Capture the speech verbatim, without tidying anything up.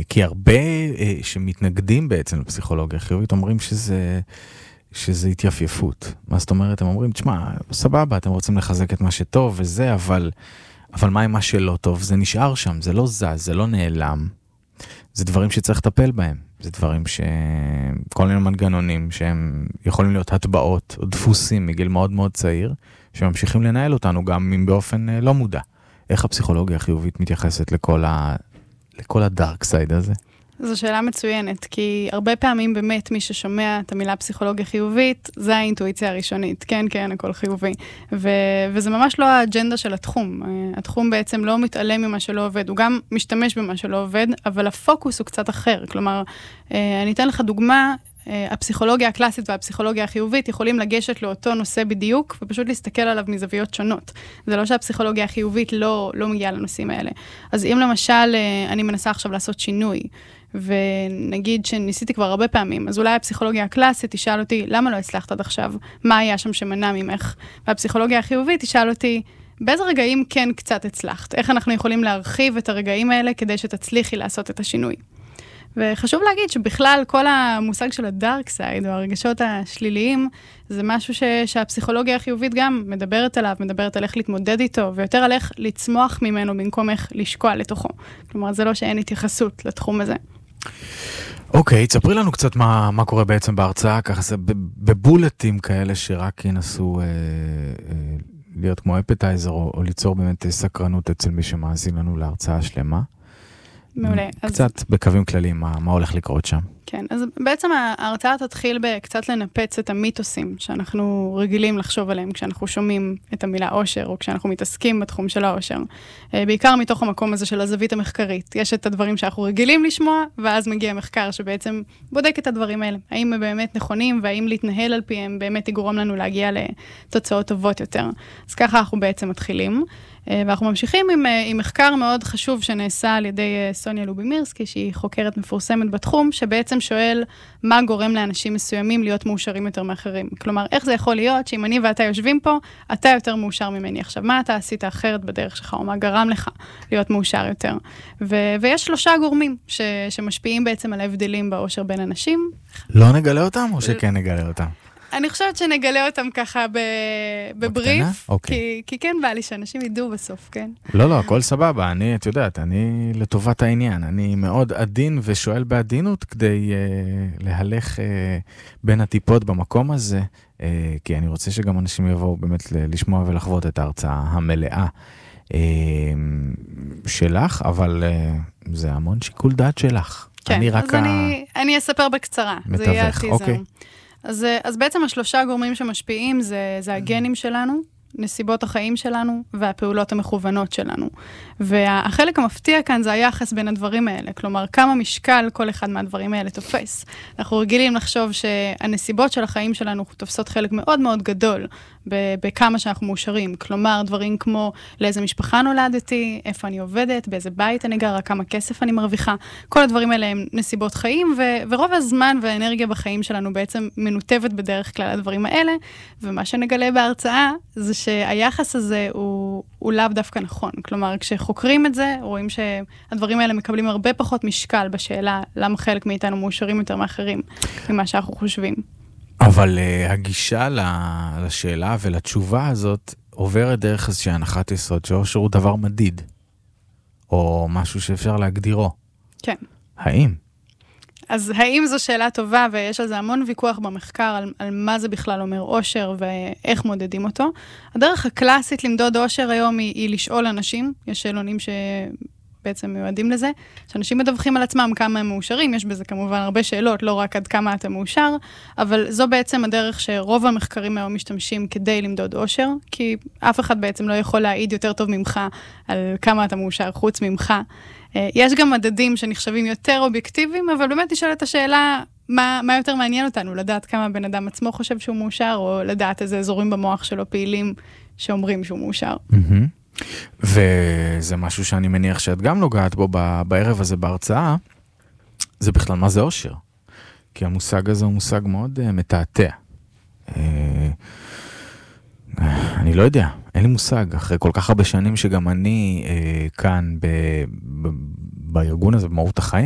כי הרבה שמתנגדים בעצם לפסיכולוגיה חיובית אומרים שזה, שזה התייפייפות. מה זאת אומרת? הם אומרים, תשמע, סבבה, אתם רוצים לחזק את מה שטוב וזה, אבל, אבל מה עם מה שלא טוב? זה נשאר שם, זה לא זז, זה לא נעלם. זה דברים שצריך לטפל בהם. זה דברים ש... כל מיני מנגנונים שהם יכולים להיות הטבעות או דפוסים מגיל מאוד מאוד צעיר, שממשיכים לנהל אותנו גם אם באופן לא מודע. איך הפסיכולוגיה החיובית מתייחסת לכל ה... לכל הדארק סייד הזה? זו שאלה מצוינת, כי הרבה פעמים באמת מי ששומע את המילה פסיכולוגיה חיובית, זה האינטואיציה הראשונית, כן, כן, הכל חיובי. ו- וזה ממש לא האג'נדה של התחום. התחום בעצם לא מתעלם ממה שלא עובד, הוא גם משתמש במה שלא עובד, אבל הפוקוס הוא קצת אחר. כלומר, אני אתן לך דוגמה, הפסיכולוגיה הקלאסית והפסיכולוגיה החיובית יכולים לגשת לאותו נושא בדיוק, ופשוט להסתכל עליו מזוויות שונות. זה לא שהפסיכולוגיה החיובית לא, לא מגיעה לנושאים האלה. אז אם למשל אני מנסה עכשיו לעשות שינוי, ונגיד שניסיתי כבר הרבה פעמים, אז אולי הפסיכולוגיה הקלאסית תשאל אותי, למה לא הצלחת עד עכשיו? מה היה שם שמנע ממך? והפסיכולוגיה החיובית תשאל אותי, באיזה רגעים כן קצת הצלחת? איך אנחנו יכולים להרחיב את הרגעים האלה כדי שתצליחי לעשות את השינוי? וחשוב להגיד שבכלל כל המושג של הדארק סייד, או הרגשות השליליים, זה משהו ש, שהפסיכולוגיה החיובית גם מדברת עליו, מדברת על איך להתמודד איתו, ויותר על איך לצמוח ממנו במקום איך לשקוע לתוכו. כלומר, זה לא שאין התייחסות לתחום הזה. אוקיי, תספרי לנו קצת מה, מה קורה בעצם בהרצאה, ככה זה בבולטים כאלה שרק ינסו אה, אה, להיות כמו אפטייזר, או, או ליצור באמת סקרנות אצל מי שמאזין לנו להרצאה שלמה. מעולה. קצת אז... בקווים כלליים, מה, מה הולך לקרות שם? כן, אז בעצם ההרצאה תתחיל בקצת לנפץ את המיתוסים שאנחנו רגילים לחשוב עליהם כשאנחנו שומעים את המילה אושר, או כשאנחנו מתעסקים בתחום של האושר. בעיקר מתוך המקום הזה של הזווית המחקרית. יש את הדברים שאנחנו רגילים לשמוע, ואז מגיע מחקר שבעצם בודק את הדברים האלה. האם הם באמת נכונים, והאם להתנהל על פיהם באמת יגרום לנו להגיע לתוצאות טובות יותר. אז ככה אנחנו בעצם מתחילים. ואנחנו ממשיכים עם, עם מחקר מאוד חשוב שנעשה על ידי סוניה לובימירסקי, שהיא חוקרת מפורסמת בתחום, שבעצם שואל מה גורם לאנשים מסוימים להיות מאושרים יותר מאחרים. כלומר, איך זה יכול להיות שאם אני ואתה יושבים פה, אתה יותר מאושר ממני. עכשיו, מה אתה עשית אחרת בדרך שלך, או מה גרם לך להיות מאושר יותר? ו- ויש שלושה גורמים ש- שמשפיעים בעצם על ההבדלים באושר בין אנשים. לא נגלה אותם, או שכן נגלה אותם? אני חושבת שנגלה אותם ככה בבריף, okay. כי, כי כן בא לי שאנשים ידעו בסוף, כן? לא, לא, הכל סבבה, אני, את יודעת, אני לטובת העניין, אני מאוד עדין ושואל בעדינות כדי uh, להלך uh, בין הטיפות במקום הזה, uh, כי אני רוצה שגם אנשים יבואו באמת לשמוע ולחוות את ההרצאה המלאה uh, שלך, אבל uh, זה המון שיקול דעת שלך. כן, אני אז ה... אני, אני אספר בקצרה, מתווך, זה יהיה הטיזר. אוקיי. אז, אז בעצם השלושה גורמים שמשפיעים זה, זה הגנים שלנו, נסיבות החיים שלנו והפעולות המכוונות שלנו. והחלק המפתיע כאן זה היחס בין הדברים האלה. כלומר, כמה משקל כל אחד מהדברים האלה תופס. אנחנו רגילים לחשוב שהנסיבות של החיים שלנו תופסות חלק מאוד מאוד גדול בכמה שאנחנו מאושרים. כלומר, דברים כמו לאיזה משפחה נולדתי, איפה אני עובדת, באיזה בית אני גרה, כמה כסף אני מרוויחה. כל הדברים האלה הם נסיבות חיים, ו- ורוב הזמן והאנרגיה בחיים שלנו בעצם מנותבת בדרך כלל הדברים האלה. ומה שנגלה בהרצאה זה שהיחס הזה הוא, הוא לאו דווקא נכון. כלומר, כשחוקרים את זה, רואים שהדברים האלה מקבלים הרבה פחות משקל בשאלה למה חלק מאיתנו מאושרים יותר מאחרים ממה שאנחנו חושבים. אבל uh, הגישה לשאלה ולתשובה הזאת עוברת דרך איזושהי הנחת יסוד, שאושר הוא דבר מדיד, או משהו שאפשר להגדירו. כן. האם? אז האם זו שאלה טובה, ויש על זה המון ויכוח במחקר על, על מה זה בכלל אומר אושר ואיך מודדים אותו. הדרך הקלאסית למדוד אושר היום היא, היא לשאול אנשים, יש שאלונים שבעצם מיועדים לזה, שאנשים מדווחים על עצמם כמה הם מאושרים, יש בזה כמובן הרבה שאלות, לא רק עד כמה אתה מאושר, אבל זו בעצם הדרך שרוב המחקרים היום משתמשים כדי למדוד אושר, כי אף אחד בעצם לא יכול להעיד יותר טוב ממך על כמה אתה מאושר חוץ ממך. יש גם מדדים שנחשבים יותר אובייקטיביים, אבל באמת נשאל את השאלה, מה, מה יותר מעניין אותנו? לדעת כמה בן אדם עצמו חושב שהוא מאושר, או לדעת איזה אזורים במוח שלו פעילים שאומרים שהוא מאושר. וזה משהו שאני מניח שאת גם נוגעת בו בערב הזה בהרצאה, זה בכלל מה זה אושר. כי המושג הזה הוא מושג מאוד מתעתע. אני לא יודע, אין לי מושג, אחרי כל כך הרבה שנים שגם אני אה, כאן ב, ב, בארגון הזה, במהות החיים,